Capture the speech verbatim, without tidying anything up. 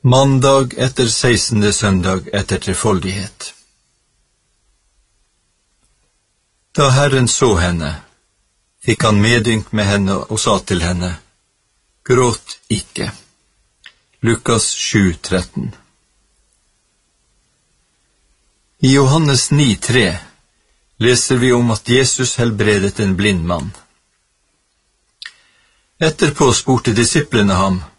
Mandag etter sekstende søndag etter trefoldighet. Da Herren så henne, fikk han medynk med henne og sa til henne, gråt ikke. Lukas sju tretten. I Johannes ni tre leser vi om at Jesus helbredet en blind mann. Etterpå spurte disiplene ham